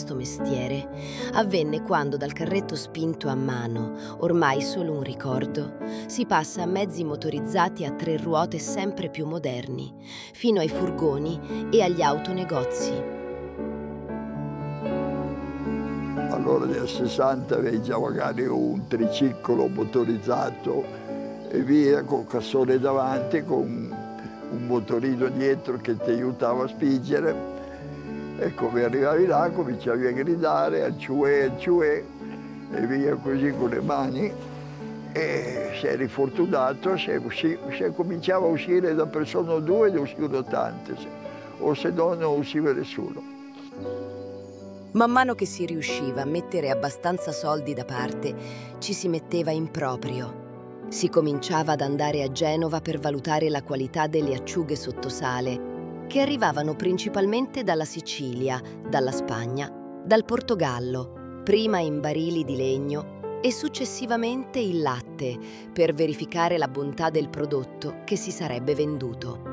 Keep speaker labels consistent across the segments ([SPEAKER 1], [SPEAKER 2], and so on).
[SPEAKER 1] questo mestiere avvenne quando dal carretto spinto a mano, ormai solo un ricordo, si passa a mezzi motorizzati a 3 ruote sempre più moderni, fino ai furgoni e agli autonegozi.
[SPEAKER 2] Allora nel 60 avevi già magari un triciclo motorizzato e via, con cassone davanti, con un motorino dietro che ti aiutava a spingere. E come arrivavi là cominciavi a gridare al ciuè, e via così con le mani. E se eri fortunato, se cominciava a uscire da persona o due, ne uscivano tante, o se no non usciva nessuno.
[SPEAKER 1] Man mano che si riusciva a mettere abbastanza soldi da parte, ci si metteva in proprio. Si cominciava ad andare a Genova per valutare la qualità delle acciughe sottosale, che arrivavano principalmente dalla Sicilia, dalla Spagna, dal Portogallo, prima in barili di legno e successivamente il latte, per verificare la bontà del prodotto che si sarebbe venduto.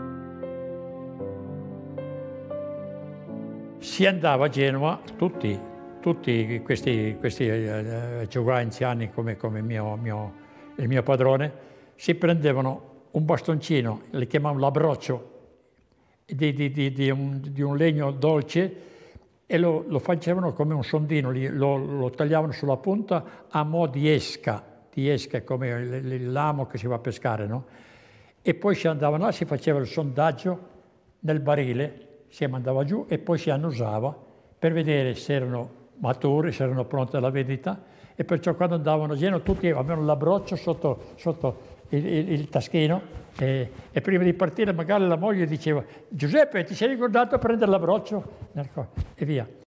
[SPEAKER 3] Si andava a Genova, tutti questi acciugai anziani come il mio padrone, si prendevano un bastoncino, li chiamavano l'abbroccio, di un legno dolce e lo facevano come un sondino, lo tagliavano sulla punta a mo' di esca come il lamo che si va a pescare, no? E poi si andavano là, si faceva il sondaggio nel barile, si mandava giù e poi si annusava per vedere se erano maturi, se erano pronte alla vendita, e perciò quando andavano a Genova tutti avevano l'abbroccio sotto il taschino e prima di partire magari la moglie diceva: Giuseppe, ti sei ricordato a prendere l'abbroccio? E via.